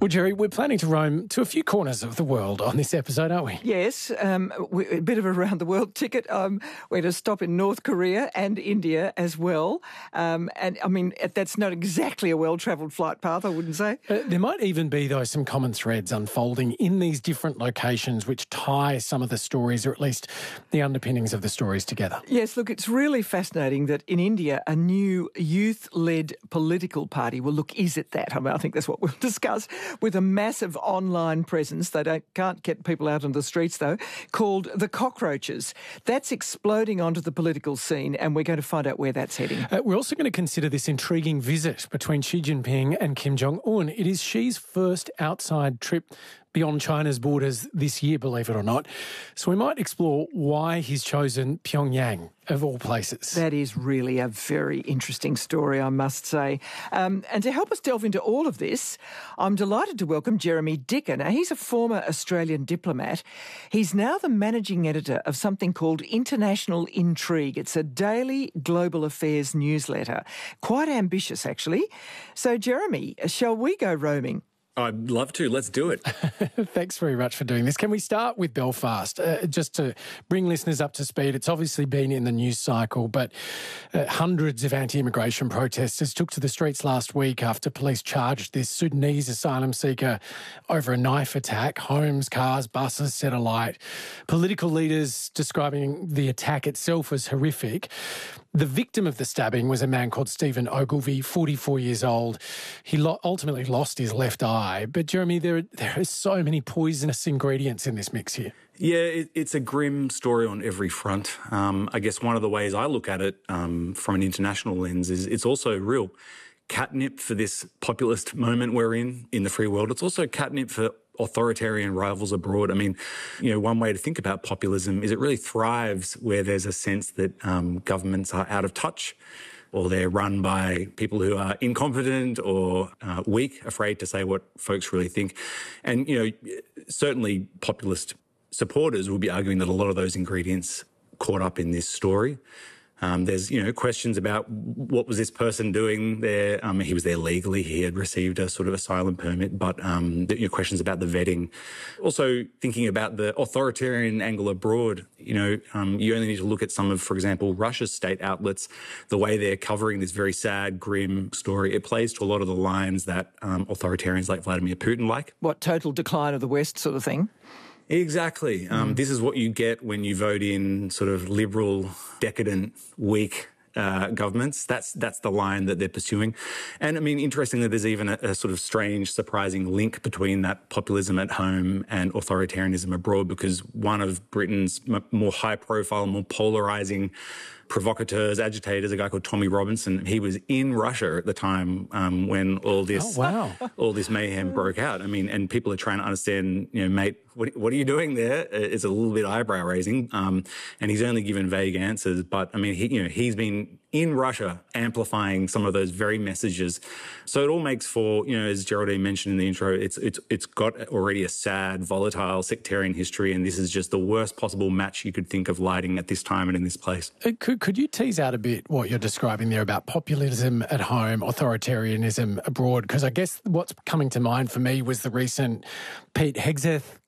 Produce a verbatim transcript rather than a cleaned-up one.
Well, Jerry, we're planning to roam to a few corners of the world on this episode, aren't we? Yes, um, we, a bit of a round-the-world ticket. Um, we're to stop in North Korea and India as well. Um, and, I mean, that's not exactly a well-travelled flight path, I wouldn't say. Uh, there might even be, though, some common threads unfolding in these different locations which tie some of the stories, or at least the underpinnings of the stories, together. Yes, look, it's really fascinating that in India, a new youth-led political party, well, look, is it that? I mean, I think that's what we'll discuss, with a massive online presence. They don't, can't get people out on the streets, though, called the Cockroaches. That's exploding onto the political scene, and we're going to find out where that's heading. Uh, we're also going to consider this intriguing visit between Xi Jinping and Kim Jong-un. It is Xi's first outside trip beyond China's borders this year, believe it or not. So we might explore why he's chosen Pyongyang, of all places. That is really a very interesting story, I must say. Um, and to help us delve into all of this, I'm delighted to welcome Jeremy Dicker. Now, he's a former Australian diplomat. He's now the managing editor of something called International Intrigue. It's a daily global affairs newsletter. Quite ambitious, actually. So, Jeremy, shall we go roaming? I'd love to. Let's do it. Thanks very much for doing this. Can we start with Belfast? Uh, just to bring listeners up to speed, it's obviously been in the news cycle, but uh, hundreds of anti-immigration protesters took to the streets last week after police charged this Sudanese asylum seeker over a knife attack. Homes, cars, buses set alight. Political leaders describing the attack itself as horrific. The victim of the stabbing was a man called Stephen Ogilvie, forty-four years old. He lo- ultimately lost his left eye. But, Jeremy, there, there are so many poisonous ingredients in this mix here. Yeah, it, it's a grim story on every front. Um, I guess one of the ways I look at it um, from an international lens is it's also real catnip for this populist moment we're in in the free world. It's also catnip for authoritarian rivals abroad. I mean, you know, one way to think about populism is it really thrives where there's a sense that um, governments are out of touch, or they're run by people who are incompetent or uh, weak, afraid to say what folks really think. And, you know, certainly populist supporters will be arguing that a lot of those ingredients caught up in this story. Um, there's, you know, questions about what was this person doing there. Um, he was there legally. He had received a sort of asylum permit, but, um, the, you know, questions about the vetting. Also thinking about the authoritarian angle abroad. You know, um, you only need to look at some of, for example, Russia's state outlets, the way they're covering this very sad, grim story. It plays to a lot of the lines that um, authoritarians like Vladimir Putin like. What, total decline of the West sort of thing? Exactly. Um, mm. This is what you get when you vote in sort of liberal, decadent, weak uh, governments. That's that's the line that they're pursuing. And I mean, interestingly, there's even a, a sort of strange, surprising link between that populism at home and authoritarianism abroad, because one of Britain's m- more high-profile, more polarizing provocateurs, agitators, a guy called Tommy Robinson, he was in Russia at the time um, when all this oh, wow. all this mayhem broke out. I mean, and people are trying to understand, you know, mate, what, what are you doing there? It's a little bit eyebrow raising. Um, and he's only given vague answers. But I mean, he, you know, he's been in Russia amplifying some of those very messages. So it all makes for, you know, as Geraldine mentioned in the intro, it's it's it's got already a sad, volatile, sectarian history. And this is just the worst possible match you could think of lighting at this time and in this place. Uh, could, could you tease out a bit what you're describing there about populism at home, authoritarianism abroad? Because I guess what's coming to mind for me was the recent Pete Hegseth